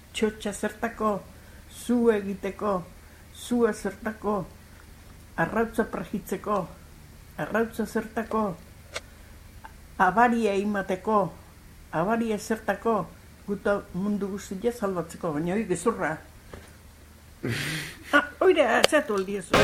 txotxa zertako, zu egiteko, zua zertako, arrautza prajitzeko, arrautza zertako, abaria imateko, abaria zertako, guta mundu guztia salbatzeko, baina hori gezurra. Oira, zatu aldiezu.